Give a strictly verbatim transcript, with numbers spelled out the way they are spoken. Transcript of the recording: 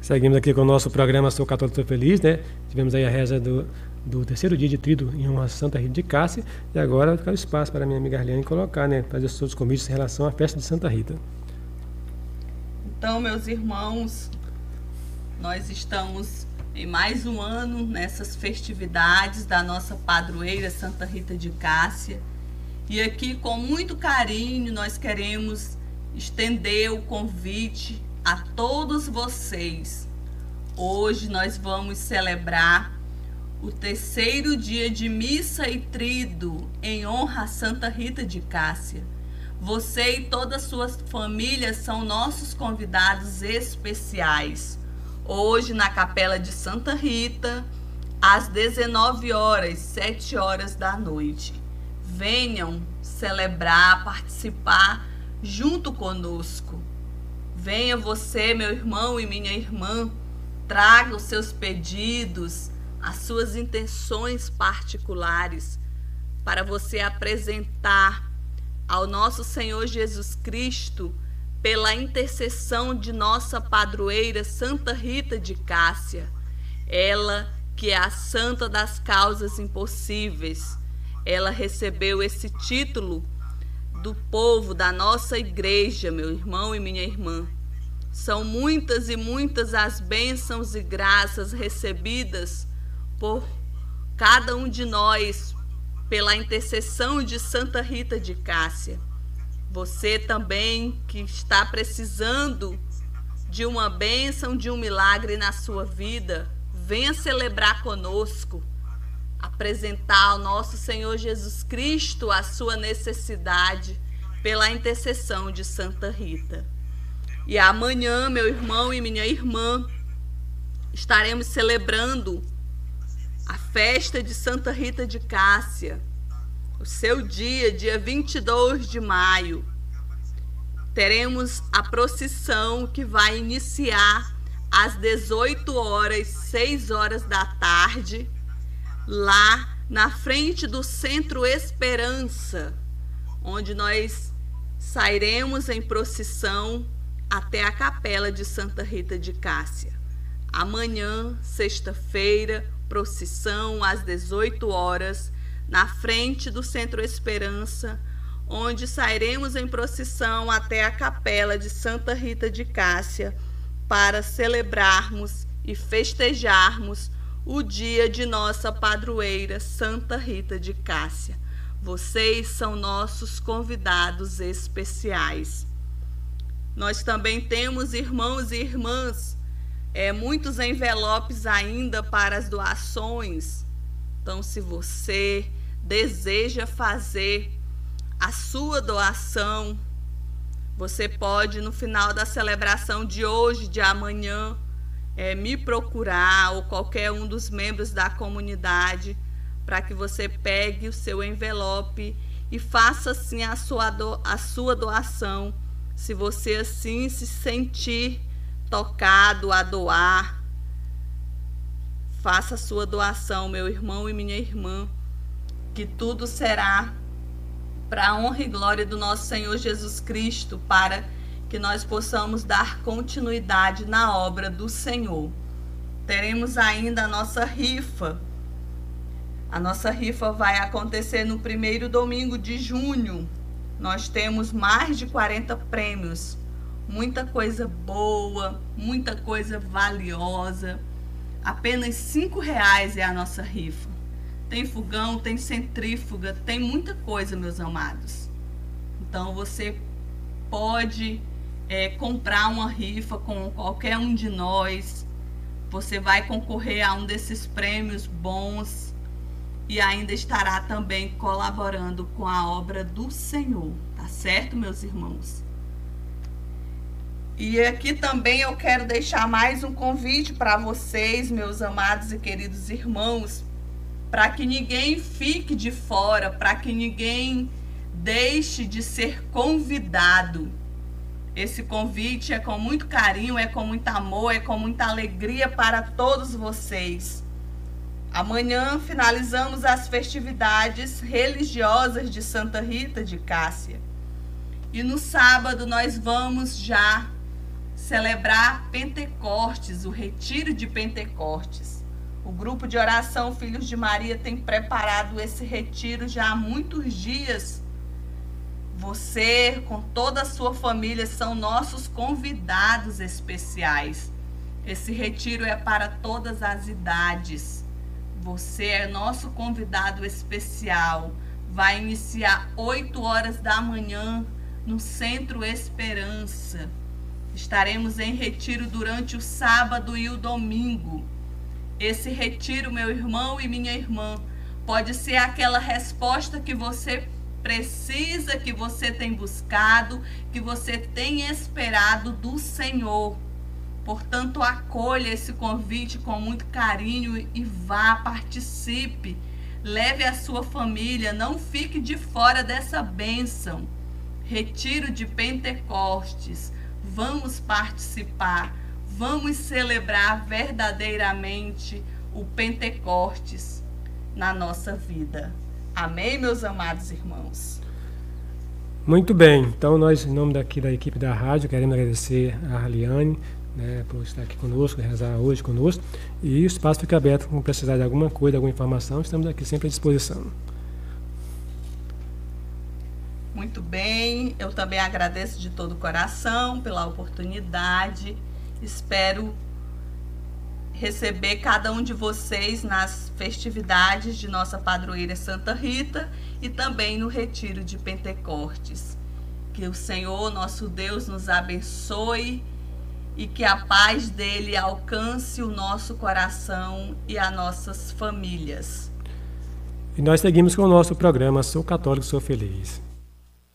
Seguimos aqui com o nosso programa Sou Católico, Sou Feliz, né? Tivemos aí a reza do, do terceiro dia de trido em honra a Santa Rita de Cássia. E agora vai ficar o espaço para a minha amiga Arliane colocar, né? Fazer os seus convites em relação à festa de Santa Rita. Então, meus irmãos, nós estamos em mais um ano nessas festividades da nossa padroeira Santa Rita de Cássia. E aqui, com muito carinho, nós queremos estender o convite a todos vocês. Hoje nós vamos celebrar o terceiro dia de missa e trido em honra a Santa Rita de Cássia. Você e toda a sua família são nossos convidados especiais. Hoje na Capela de Santa Rita, às dezenove horas, sete horas da noite. Venham celebrar, participar junto conosco. Venha você, meu irmão e minha irmã, traga os seus pedidos, as suas intenções particulares para você apresentar ao nosso Senhor Jesus Cristo pela intercessão de nossa padroeira Santa Rita de Cássia. Ela que é a santa das causas impossíveis. Ela recebeu esse título do povo da nossa igreja, meu irmão e minha irmã. São muitas e muitas as bênçãos e graças recebidas por cada um de nós pela intercessão de Santa Rita de Cássia. Você também que está precisando de uma bênção, de um milagre na sua vida, venha celebrar conosco, apresentar ao nosso Senhor Jesus Cristo a sua necessidade pela intercessão de Santa Rita. E amanhã, meu irmão e minha irmã, estaremos celebrando a festa de Santa Rita de Cássia, o seu dia, dia vinte e dois de maio. Teremos a procissão que vai iniciar às dezoito horas, seis horas da tarde, lá na frente do Centro Esperança, onde nós sairemos em procissão até a Capela de Santa Rita de Cássia. Amanhã, sexta-feira, procissão às dezoito horas, na frente do Centro Esperança, onde sairemos em procissão até a Capela de Santa Rita de Cássia para celebrarmos e festejarmos o dia de nossa padroeira Santa Rita de Cássia. Vocês são nossos convidados especiais. Nós também temos, irmãos e irmãs, é, muitos envelopes ainda para as doações. Então, se você deseja fazer a sua doação, você pode, no final da celebração de hoje, de amanhã, é, me procurar ou qualquer um dos membros da comunidade para que você pegue o seu envelope e faça assim a sua, do, a sua doação, se você assim se sentir tocado a doar. Faça a sua doação, meu irmão e minha irmã, que tudo será para a honra e glória do nosso Senhor Jesus Cristo, para que nós possamos dar continuidade na obra do Senhor. Teremos ainda a nossa rifa. A nossa rifa vai acontecer no primeiro domingo de junho. Nós temos mais de quarenta prêmios, muita coisa boa, muita coisa valiosa. Apenas cinco reais é a nossa rifa. Tem fogão, tem centrífuga, tem muita coisa, meus amados. Então você pode é, comprar uma rifa com qualquer um de nós. Você vai concorrer a um desses prêmios bons e ainda estará também colaborando com a obra do Senhor, tá certo, meus irmãos? E aqui também eu quero deixar mais um convite para vocês, meus amados e queridos irmãos, para que ninguém fique de fora, para que ninguém deixe de ser convidado. Esse convite é com muito carinho, é com muito amor, é com muita alegria para todos vocês. Amanhã finalizamos as festividades religiosas de Santa Rita de Cássia. E no sábado nós vamos já celebrar Pentecostes, o retiro de Pentecostes. O grupo de oração Filhos de Maria tem preparado esse retiro já há muitos dias. Você, com toda a sua família, são nossos convidados especiais. Esse retiro é para todas as idades. Você é nosso convidado especial. Vai iniciar oito horas da manhã no Centro Esperança. Estaremos em retiro durante o sábado e o domingo. Esse retiro, meu irmão e minha irmã, pode ser aquela resposta que você precisa, que você tem buscado, que você tem esperado do Senhor. Portanto, acolha esse convite com muito carinho e vá, participe. Leve a sua família, não fique de fora dessa bênção. Retiro de Pentecostes. Vamos participar, vamos celebrar verdadeiramente o Pentecostes na nossa vida. Amém, meus amados irmãos? Muito bem, então nós, em nome daqui da equipe da rádio, queremos agradecer a Arliane, né, por estar aqui conosco, rezar hoje conosco, e o espaço fica aberto, se precisar de alguma coisa, alguma informação, estamos aqui sempre à disposição. Muito bem, eu também agradeço de todo o coração pela oportunidade, espero receber cada um de vocês nas festividades de nossa padroeira Santa Rita e também no retiro de Pentecostes. Que o Senhor, nosso Deus, nos abençoe e que a paz dele alcance o nosso coração e as nossas famílias. E nós seguimos com o nosso programa Sou Católico, Sou Feliz.